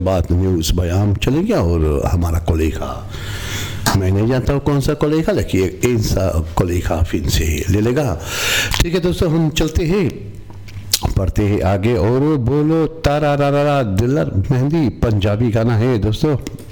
बात न्यूज़ बयाम चलेगा और हमारा कोलेगा, मैं नहीं जानता हूँ कौन सा कोलेगा, लेकिन एक सा कोलेगा फिर से ले लेगा। ठीक है दोस्तों, हम चलते हैं, पढ़ते हैं आगे। और बोलो तारा रा रा रा दिलर मेहंदी पंजाबी गाना है दोस्तों।